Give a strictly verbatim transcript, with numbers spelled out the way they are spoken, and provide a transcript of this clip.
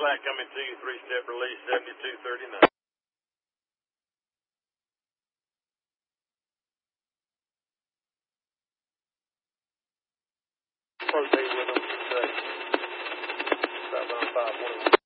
flat coming to you, three-step release, seventy-two thirty-nine. Rotate with them, today. Stop on five one.